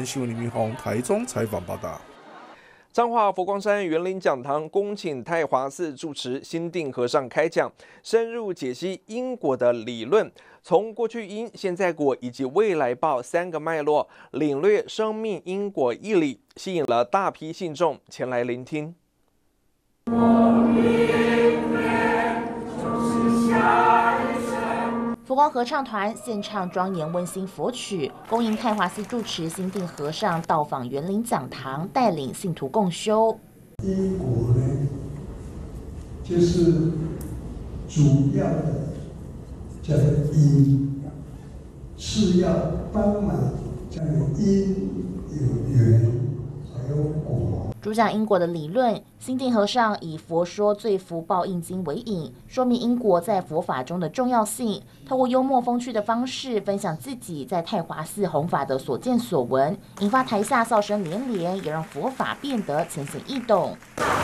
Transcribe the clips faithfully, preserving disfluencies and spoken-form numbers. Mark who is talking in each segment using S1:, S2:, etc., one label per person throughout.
S1: 新闻李明宏台中采访报道。
S2: 彰化佛光山园林讲堂恭请太华寺住持心定和尚开讲，深入解析因果的理论，从过去因、现在果以及未来报三个脉络，领略生命因果义理，吸引了大批信众前来聆听。
S3: 佛光合唱团献唱庄严温馨佛曲，恭迎太华寺住持心定和尚到访园林讲堂，带领信徒共修。
S4: 因果呢，就是主要的叫做因，是要帮忙，叫有因有缘，才有果。
S3: 主讲因果的理论，心定和尚以《佛说罪福报应经》为引，说明因果在佛法中的重要性。透过幽默风趣的方式，分享自己在太华寺弘法的所见所闻，引发台下笑声连连，也让佛法变得浅显易懂。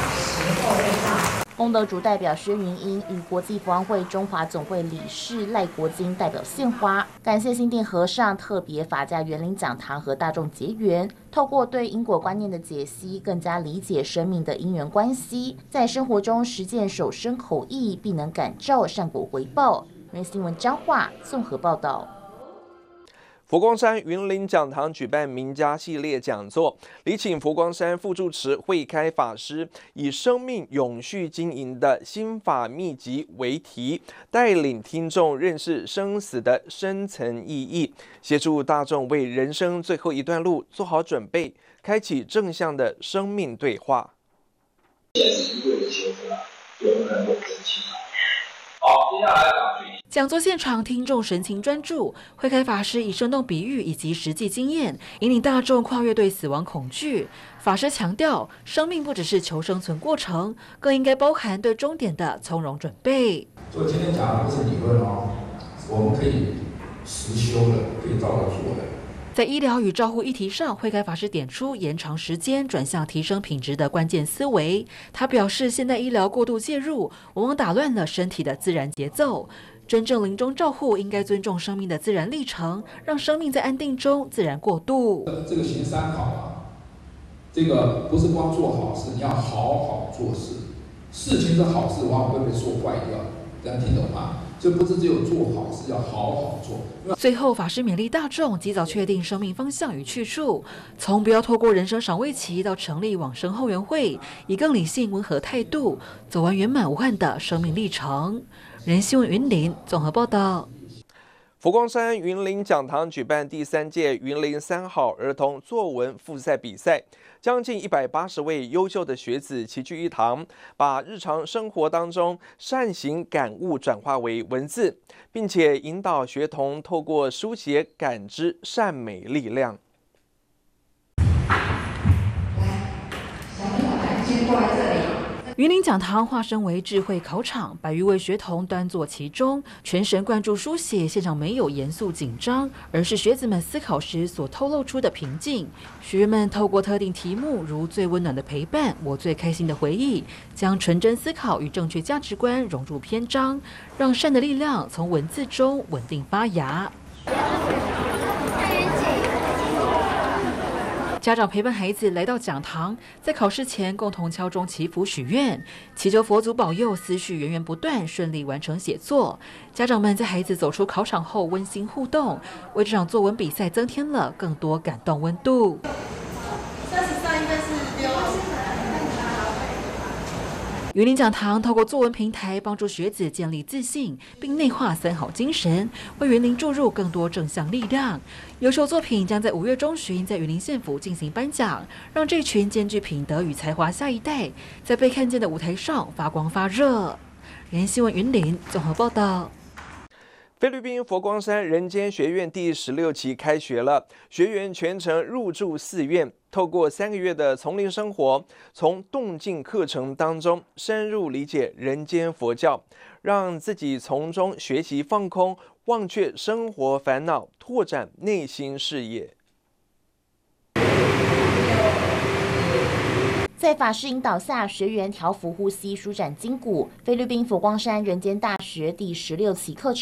S3: 功德主代表薛云英与国际佛光会中华总会理事赖国金代表献花，感谢心定和尚特别法家园林讲堂和大众结缘，透过对因果观念的解析，更加理解生命的因缘关系，在生活中实践手身口意，必能感召善果回报。人新闻彰化综合报道。
S2: 佛光山云林讲堂举办名家系列讲座，礼请佛光山副住持慧开法师，以生命永续经营的心法秘籍为题，带领听众认识生死的深层意义，协助大众为人生最后一段路做好准备，开启正向的生命对话。
S5: 现实对的求生，有很多事情。好，接下来讲。
S6: 讲座现场，听众神情专注，慧开法师以生动比喻以及实际经验，引领大众跨越对死亡恐惧。法师强调，生命不只是求生存过程，更应该包含对终点的从容准备。
S7: 所以今天讲的不是理论哦，我们可以实修的，可以照着做的。
S6: 在医疗与照护议题上，慧开法师点出延长时间转向提升品质的关键思维。他表示，现代医疗过度介入，往往打乱了身体的自然节奏。真正临终照护应该尊重生命的自然历程，让生命在安定中自然过渡。
S7: 这个行三好啊，这个不是光做好事，你要好好做事。事情是好事，往往会被说坏掉，这样听懂吗？就不是只有做好事，要好好做。
S6: 最后，法师勉励大众及早确定生命方向与去处，从不要透过人生赏味期到成立往生后援会，以更理性温和态度，走完圆满无憾的生命历程。人新闻云林综合报道。
S2: 佛光山云林讲堂举办第三届云林三好儿童作文复赛比赛，将近一百八十位优秀的学子齐聚一堂，把日常生活当中善行感悟转化为文字，并且引导学童透过书写感知善美力量。
S6: 云林讲堂化身为智慧考场，百余位学童端坐其中，全神贯注书写。现场没有严肃紧张，而是学子们思考时所透露出的平静。学员们透过特定题目，如最温暖的陪伴、我最开心的回忆，将纯真思考与正确价值观融入篇章，让善的力量从文字中稳定发芽。家长陪伴孩子来到讲堂，在考试前共同敲钟祈福许愿，祈求佛祖保佑思绪源源不断，顺利完成写作。家长们在孩子走出考场后温馨互动，为这场作文比赛增添了更多感动温度。云林讲堂透过作文平台帮助学子建立自信，并内化三好精神，为云林注入更多正向力量。优秀作品将在五月中旬在云林县府进行颁奖，让这群兼具品德与才华下一代在被看见的舞台上发光发热。人新闻云林综合报道。
S2: 菲律宾佛光山人间学院第十六期开学了，学员全程入住寺院，透过三个月的丛林生活，从动静课程当中深入理解人间佛教，让自己从中学习放空，忘却生活烦恼，拓展内心视野。
S3: 在法师引导下，学员调伏呼吸，舒展筋骨。菲律宾佛光山人间大学第十六期课程